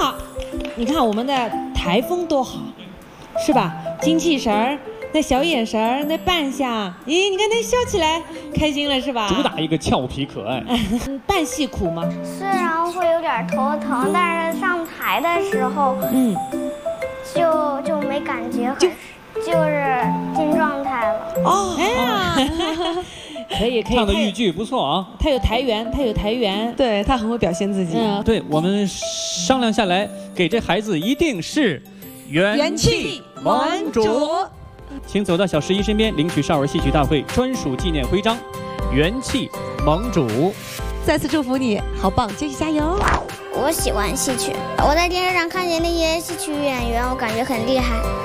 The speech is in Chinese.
好，你看我们的台风多好，是吧？精气神儿，那小眼神儿，那扮相，咦，你看他笑起来开心了是吧？ 主打一个俏皮可爱。 扮戏苦吗？ 虽然会有点头疼，但是上台的时候，就没感觉，就是进状态了。 哦，哎呀，可以。 唱的豫剧不错啊。 他有台缘， 对他很会表现自己。 对，我们商量下来，给这孩子一定是元气盟主。请走到小11身边，领取少儿戏曲大会专属纪念徽章，元气盟主。 再次祝福你，好棒，继续加油！ 我喜欢戏曲，我在电视上看见那些戏曲演员，我感觉很厉害。